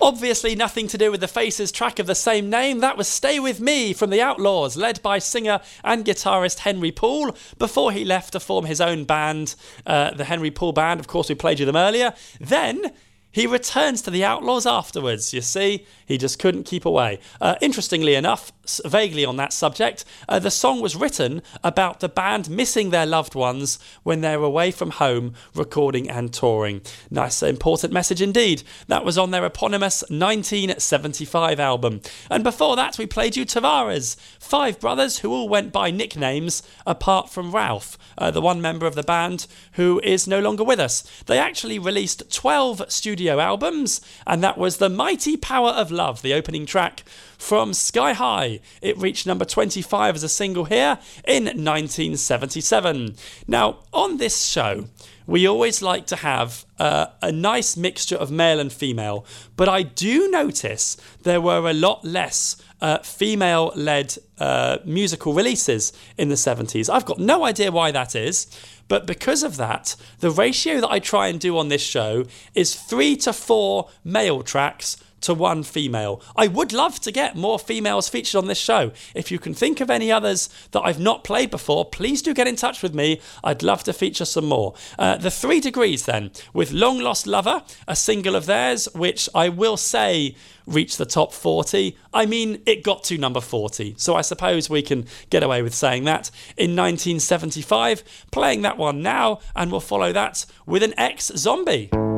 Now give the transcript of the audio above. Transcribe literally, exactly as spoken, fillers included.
Obviously nothing to do with the Faces track of the same name. That was Stay With Me from the Outlaws, led by singer and guitarist Henry Poole, before he left to form his own band, uh, the Henry Poole Band. Of course, we played you them earlier. Then he returns to the Outlaws afterwards, you see. He just couldn't keep away. Uh, interestingly enough, vaguely on that subject, uh, the song was written about the band missing their loved ones when they're away from home recording and touring. Nice, important message indeed. That was on their eponymous nineteen seventy-five album. And before that, we played you Tavares, five brothers who all went by nicknames apart from Ralph, uh, the one member of the band who is no longer with us. They actually released twelve studio albums, and that was The Mighty Power of Love, the opening track from Sky High. It reached number twenty-five as a single here in nineteen seventy-seven. Now, on this show, we always like to have uh, a nice mixture of male and female, but I do notice there were a lot less uh, female-led uh, musical releases in the seventies. I've got no idea why that is, but because of that, the ratio that I try and do on this show is three to four male tracks to one female. I would love to get more females featured on this show. If you can think of any others that I've not played before, please do get in touch with me. I'd love to feature some more. Uh, the Three Degrees then, with Long Lost Lover, a single of theirs, which I will say reached the top forty. I mean, it got to number forty, so I suppose we can get away with saying that. In nineteen seventy-five, playing that one now, and we'll follow that with an Ex-Zombie.